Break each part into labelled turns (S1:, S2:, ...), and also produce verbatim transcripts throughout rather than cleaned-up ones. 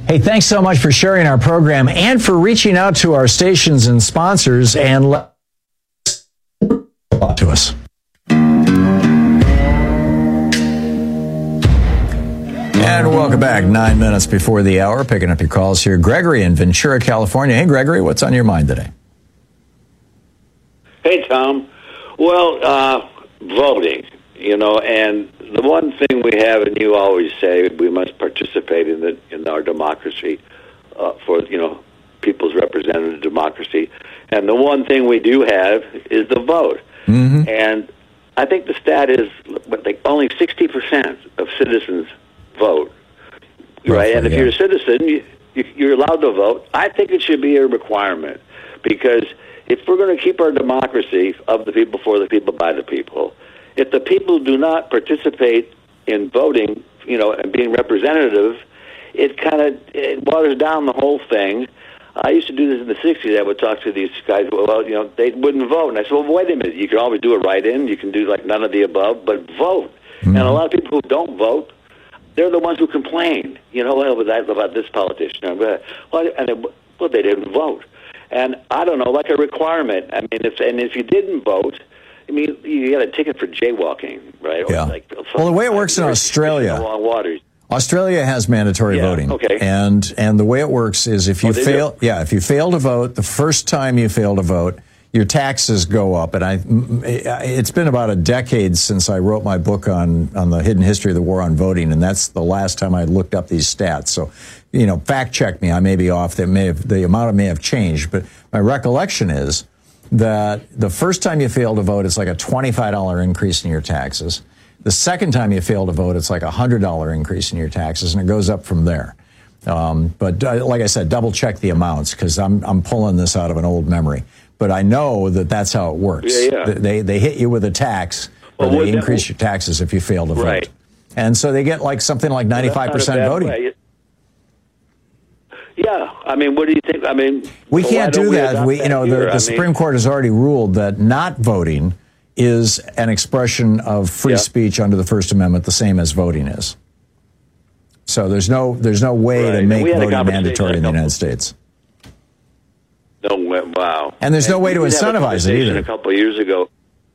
S1: Hey, thanks so much for sharing our program and for reaching out to our stations and sponsors and let to us. And welcome back. Nine minutes before the hour, picking up your calls here. Gregory in Ventura, California. Hey, Gregory, what's on your mind today?
S2: Hey, Tom. Well, uh, voting, you know, and the one thing we have, and you always say, we must participate in the in our democracy uh, for, you know, people's representative democracy. And the one thing we do have is the vote. Mm-hmm. And I think the stat is like only sixty percent of citizens vote, right? Roughly, and if yeah. you're a citizen, you, you're allowed to vote. I think it should be a requirement, because if we're going to keep our democracy of the people, for the people, by the people, if the people do not participate in voting, you know, and being representative, it kind of it waters down the whole thing. I used to do this in the sixties. I would talk to these guys, well, you know, they wouldn't vote. And I said, well, wait a minute. You can always do a write-in. You can do, like, none of the above, but vote. Mm-hmm. And a lot of people who don't vote, they're the ones who complain, you know, well, about this politician. Well, and they, well, they didn't vote. And I don't know, like a requirement. I mean, if and if you didn't vote, I mean, you got a ticket for jaywalking, right?
S1: Yeah.
S2: Or like,
S1: well, the way it works in Australia,
S2: long waters.
S1: Australia has mandatory
S2: yeah,
S1: voting,
S2: okay.
S1: and and the way it works is if you
S2: oh,
S1: fail,
S2: do?
S1: yeah, if you fail to vote the first time you fail to vote, your taxes go up. And I, it's been about a decade since I wrote my book on on the hidden history of the war on voting, and that's the last time I looked up these stats. So, you know, fact check me. I may be off. That may have, the amount may have changed, but my recollection is that the first time you fail to vote, it's like a twenty-five dollars increase in your taxes. The second time you fail to vote, it's like a one hundred dollars increase in your taxes, and it goes up from there. Um, but uh, like I said, double check the amounts, because I'm I'm pulling this out of an old memory. But I know that that's how it works.
S2: Yeah, yeah.
S1: They they hit you with a tax, or
S2: well,
S1: they increase
S2: that,
S1: your taxes if you fail to vote.
S2: Right.
S1: And so they get like something like ninety-five percent
S2: well,
S1: voting.
S2: Way. Yeah, I mean, what do you think? I mean,
S1: we
S2: well,
S1: can't do
S2: we
S1: that. We, you know, the, the
S2: I
S1: Supreme
S2: mean,
S1: Court has already ruled that not voting is an expression of free
S2: yeah.
S1: speech under the First Amendment, the same as voting is. So there's no there's no way
S2: right.
S1: to make voting mandatory in the
S2: couple,
S1: United States.
S2: No, wow.
S1: And there's no
S2: and
S1: way to incentivize it either.
S2: A couple of years ago,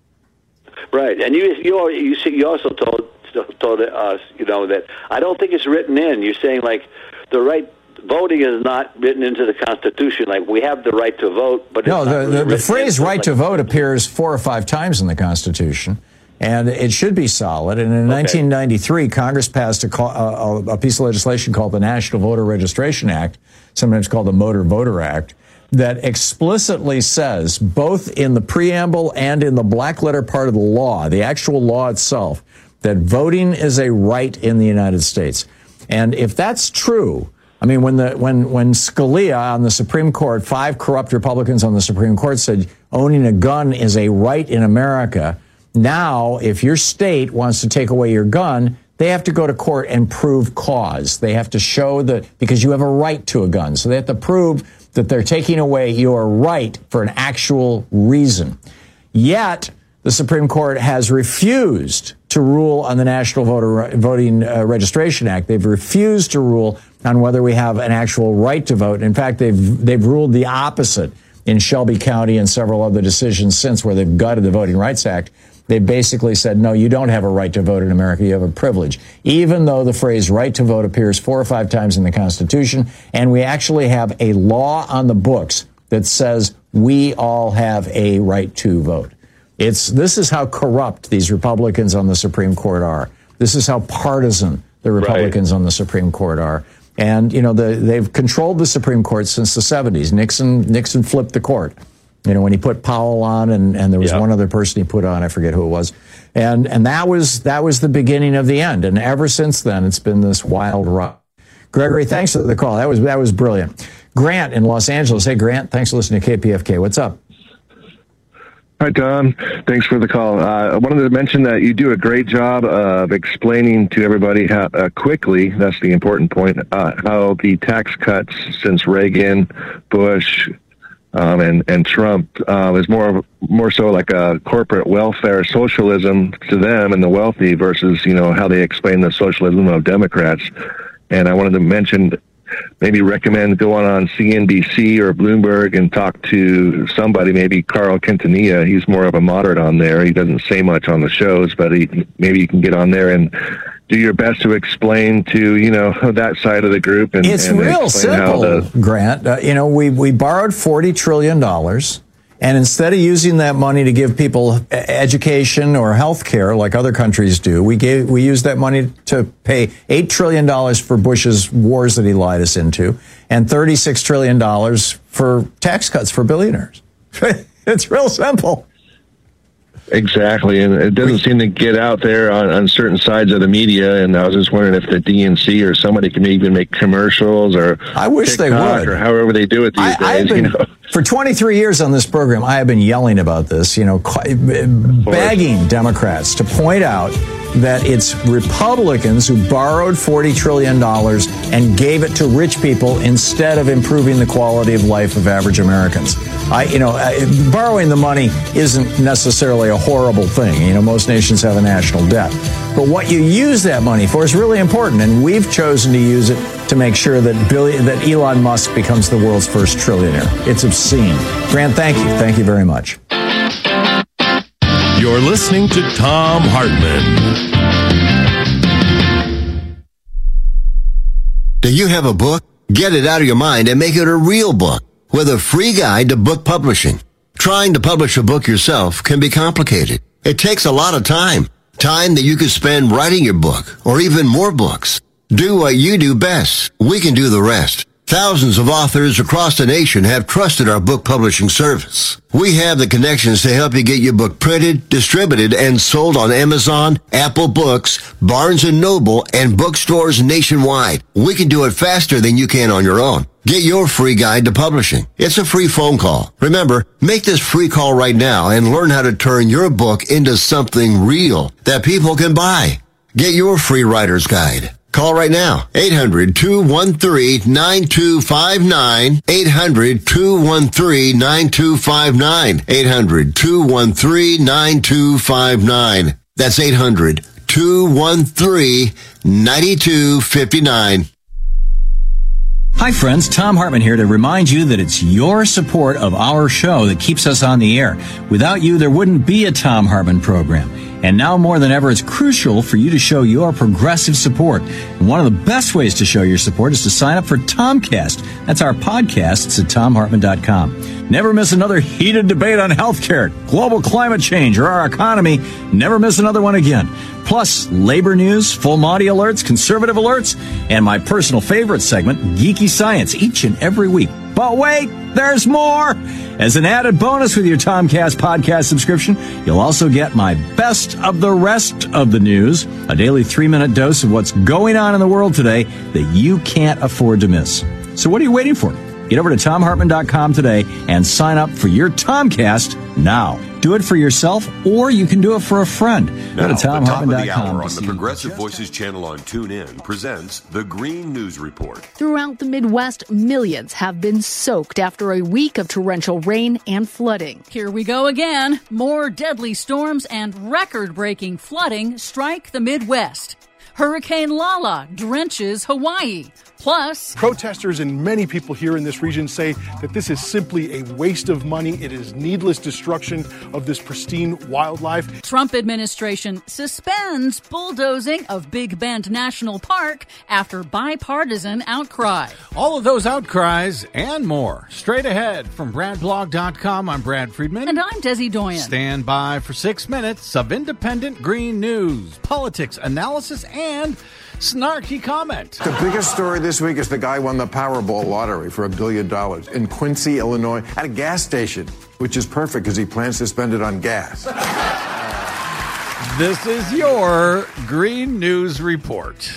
S2: right? And you you you, see, you also told told us, you know, that I don't think it's written in. You're saying like the right. Voting is not written into the Constitution. Like, we have the right to vote, but
S1: no,
S2: it's
S1: the,
S2: not
S1: the,
S2: really
S1: the phrase "right
S2: like,
S1: to vote" appears four or five times in the Constitution, and it should be solid. And in okay. nineteen ninety-three, Congress passed a, a, a piece of legislation called the National Voter Registration Act, sometimes called the Motor Voter Act, that explicitly says, both in the preamble and in the black letter part of the law, the actual law itself, that voting is a right in the United States. And if that's true, I mean, when the when when Scalia on the Supreme Court, five corrupt Republicans on the Supreme Court said owning a gun is a right in America, now if your state wants to take away your gun, they have to go to court and prove cause. They have to show that, because you have a right to a gun. So they have to prove that they're taking away your right for an actual reason. Yet the Supreme Court has refused to rule on the National Voter Voting uh, Registration Act. They've refused to rule on whether we have an actual right to vote. In fact, they've they've ruled the opposite in Shelby County and several other decisions since, where they've gutted the Voting Rights Act. They basically said, no, you don't have a right to vote in America. You have a privilege, even though the phrase right to vote appears four or five times in the Constitution. And we actually have a law on the books that says we all have a right to vote. It's this is how corrupt these Republicans on the Supreme Court are. This is how partisan the Republicans right. on the Supreme Court are. And, you know, the, they've controlled the Supreme Court since the seventies. Nixon Nixon flipped the court. You know, when he put Powell on, and, and there was yeah. one other person he put on, I forget who it was. And and that was that was the beginning of the end. And ever since then, it's been this wild ride. Gregory, thanks for the call. That was that was brilliant. Grant in Los Angeles. Hey, Grant, thanks for listening to K P F K. What's up?
S3: Hi, Tom. Thanks for the call. Uh, I wanted to mention that you do a great job of explaining to everybody how uh, quickly, that's the important point, uh, how the tax cuts since Reagan, Bush, um, and, and Trump uh, is more more so like a corporate welfare socialism to them and the wealthy versus, you know, how they explain the socialism of Democrats. And I wanted to mention maybe recommend going on C N B C or Bloomberg and talk to somebody, maybe Carl Quintanilla. He's more of a moderate on there. He doesn't say much on the shows, but he, maybe you can get on there and do your best to explain to, you know, that side of the group. And
S1: it's
S3: and
S1: real simple,
S3: the,
S1: Grant. Uh, you know, we, we borrowed forty trillion dollars, and instead of using that money to give people education or health care like other countries do, we gave we used that money to pay eight trillion dollars for Bush's wars that he lied us into, and thirty-six trillion dollars for tax cuts for billionaires. It's real simple.
S3: Exactly, and it doesn't seem to get out there on, on certain sides of the media, and I was just wondering if the D N C or somebody can even make commercials or
S1: I wish
S3: TikTok
S1: they would.
S3: Or however they do it these
S1: I,
S3: days.
S1: Been,
S3: you know?
S1: For twenty-three years on this program, I have been yelling about this, you know, begging Democrats to point out that it's Republicans who borrowed forty trillion dollars and gave it to rich people instead of improving the quality of life of average Americans. I, you know, borrowing the money isn't necessarily a horrible thing. You know, most nations have a national debt. But what you use that money for is really important, and we've chosen to use it to make sure that Billy, that Elon Musk becomes the world's first trillionaire. It's obscene. Grant, thank you. Thank you very much.
S4: You're listening to Thom Hartmann.
S5: Do you have a book? Get it out of your mind and make it a real book with a free guide to book publishing. Trying to publish a book yourself can be complicated. It takes a lot of time. Time that you could spend writing your book or even more books. Do what you do best. We can do the rest. Thousands of authors across the nation have trusted our book publishing service. We have the connections to help you get your book printed, distributed, and sold on Amazon, Apple Books, Barnes and Noble, and bookstores nationwide. We can do it faster than you can on your own. Get your free guide to publishing. It's a free phone call. Remember, make this free call right now and learn how to turn your book into something real that people can buy. Get your free writer's guide. Call right now, eight hundred, two one three, nine two five nine, eight hundred, two one three, nine two five nine, eight hundred, two one three, nine two five nine. That's eight hundred, two one three, nine two five nine.
S6: Hi friends, Thom Hartmann here to remind you that it's your support of our show that keeps us on the air. Without you, there wouldn't be a Thom Hartmann program. And now more than ever, it's crucial for you to show your progressive support. And one of the best ways to show your support is to sign up for Tomcast. That's our podcast. It's at Thom Hartmann dot com. Never miss another heated debate on healthcare, global climate change, or our economy. Never miss another one again. Plus, labor news, full Monty alerts, conservative alerts, and my personal favorite segment, Geeky Science, each and every week. But wait, there's more! As an added bonus with your Tomcast podcast subscription, you'll also get my best of the rest of the news, a daily three-minute dose of what's going on in the world today that you can't afford to miss. So what are you waiting for? Get over to Thom Hartmann dot com today and sign up for your Tomcast now. Do it for yourself, or you can do it for a friend.
S4: Now,
S6: Go to Thom Hartmann dot com.
S4: the top of the hour on the Progressive Voices channel on TuneIn presents the Green News Report.
S7: Throughout the Midwest, millions have been soaked after a week of torrential rain and flooding.
S8: Here we go again. More deadly storms and record-breaking flooding strike the Midwest. Hurricane Lala drenches Hawaii. Plus,
S9: protesters and many people here in this region say that this is simply a waste of money. It is needless destruction of this pristine wildlife.
S8: Trump administration suspends bulldozing of Big Bend National Park after bipartisan outcry.
S10: All of those outcries and more. Straight ahead from Brad Blog dot com, I'm Brad Friedman.
S8: And I'm Desi Doyen.
S10: Stand by for six minutes of independent green news, politics, analysis, and snarky comment.
S11: The biggest story this week is the guy won the Powerball lottery for a billion dollars in Quincy, Illinois, at a gas station, which is perfect because he plans to spend it on gas.
S10: This is your Green News Report.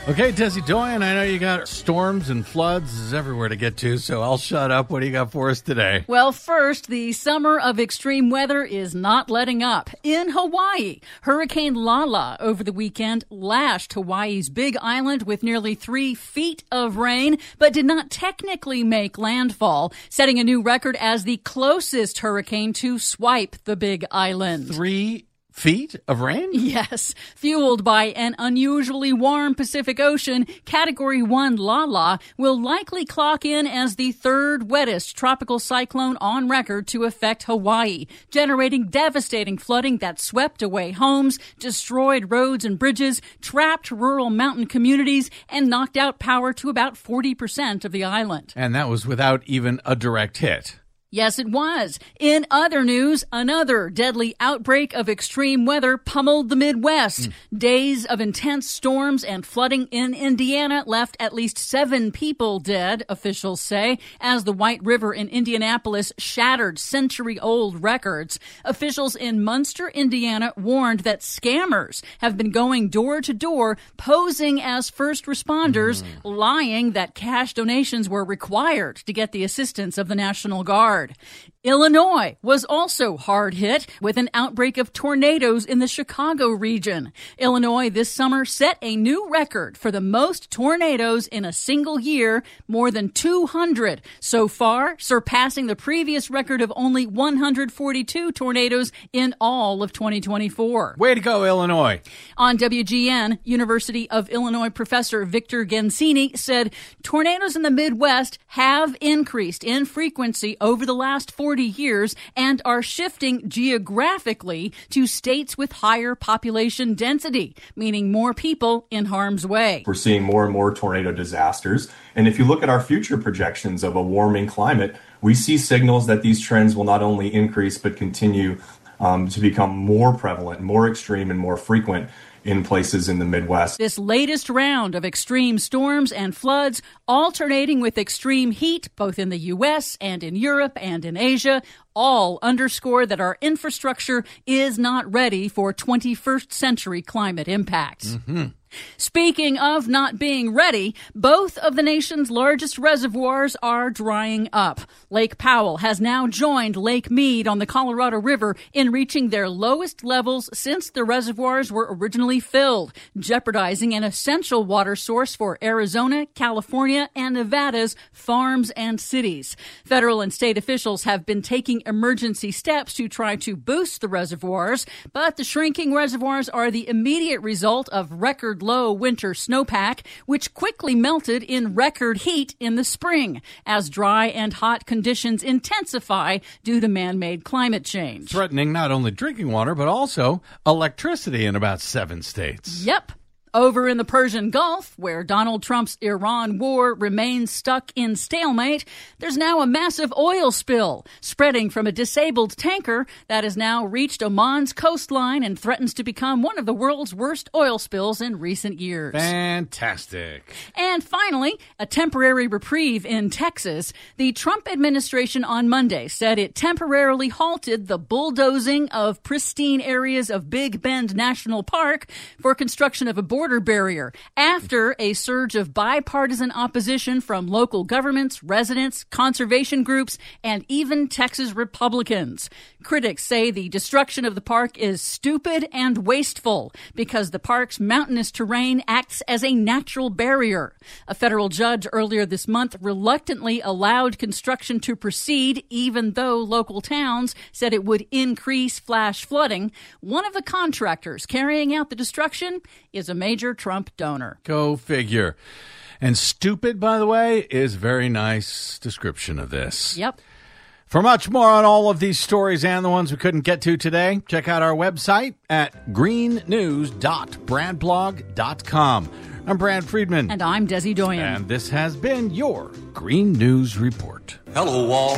S10: Okay, Desi Doyen, I know you got storms and floods everywhere to get to, so I'll shut up. What do you got for us today?
S8: Well, first, the summer of extreme weather is not letting up. In Hawaii, Hurricane Lala over the weekend lashed Hawaii's Big Island with nearly three feet of rain, but did not technically make landfall, setting a new record as the closest hurricane to swipe the Big Island.
S10: Three feet of rain?
S8: Yes. Fueled by an unusually warm Pacific Ocean, Category one Lala will likely clock in as the third wettest tropical cyclone on record to affect Hawaii, generating devastating flooding that swept away homes, destroyed roads and bridges, trapped rural mountain communities, and knocked out power to about forty percent of the island.
S10: And that was without even a direct hit.
S8: Yes, it was. In other news, another deadly outbreak of extreme weather pummeled the Midwest. Mm. Days of intense storms and flooding in Indiana left at least seven people dead, officials say, as the White River in Indianapolis shattered century-old records. Officials in Munster, Indiana, warned that scammers have been going door to door, posing as first responders, mm. lying that cash donations were required to get the assistance of the National Guard. Illinois was also hard hit with an outbreak of tornadoes in the Chicago region. Illinois this summer set a new record for the most tornadoes in a single year, more than two hundred so far, surpassing the previous record of only one hundred forty-two tornadoes in all of twenty twenty-four.
S10: Way to go, Illinois.
S8: On W G N, University of Illinois professor Victor Gensini said tornadoes in the Midwest have increased in frequency over the last forty years and are shifting geographically to states with higher population density, meaning more people in harm's way.
S12: We're seeing more and more tornado disasters. And if you look at our future projections of a warming climate, we see signals that these trends will not only increase but continue um, to become more prevalent, more extreme, and more frequent in places in the Midwest.
S8: This latest round of extreme storms and floods, alternating with extreme heat, both in the U S and in Europe and in Asia, all underscore that our infrastructure is not ready for twenty-first century climate impacts. Mm-hmm. Speaking of not being ready, both of the nation's largest reservoirs are drying up. Lake Powell has now joined Lake Mead on the Colorado River in reaching their lowest levels since the reservoirs were originally filled, jeopardizing an essential water source for Arizona, California, and Nevada's farms and cities. Federal and state officials have been taking emergency steps to try to boost the reservoirs, but the shrinking reservoirs are the immediate result of record low winter snowpack, which quickly melted in record heat in the spring as dry and hot conditions intensify due to man-made climate change.
S10: Threatening not only drinking water, but also electricity in about seven states.
S8: Yep. Over in the Persian Gulf, where Donald Trump's Iran war remains stuck in stalemate, there's now a massive oil spill spreading from a disabled tanker that has now reached Oman's coastline and threatens to become one of the world's worst oil spills in recent years.
S10: Fantastic.
S8: And finally, a temporary reprieve in Texas. The Trump administration on Monday said it temporarily halted the bulldozing of pristine areas of Big Bend National Park for construction of a border border barrier after a surge of bipartisan opposition from local governments, residents, conservation groups, and even Texas Republicans. Critics say the destruction of the park is stupid and wasteful because the park's mountainous terrain acts as a natural barrier. A federal judge earlier this month reluctantly allowed construction to proceed, even though local towns said it would increase flash flooding. One of the contractors carrying out the destruction is a major Trump donor.
S10: Go figure. And stupid, by the way, is a very nice description of this.
S8: Yep.
S10: For much more on all of these stories and the ones we couldn't get to today, check out our website at green news dot brad blog dot com. I'm Brad Friedman.
S8: And I'm Desi Doyen.
S10: And this has been your Green News Report.
S13: Hello, walls.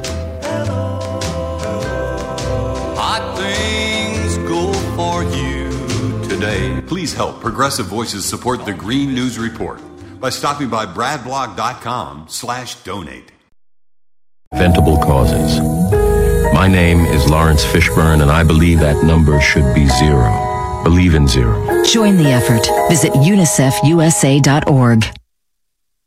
S13: Hello. Hot things go for you today.
S4: Please help Progressive Voices support the Green News Report by stopping by bradblog.com slash donate.
S14: Preventable causes. My name is Lawrence Fishburne, and I believe that number should be zero. Believe in zero.
S15: Join the effort. Visit unicef u s a dot org.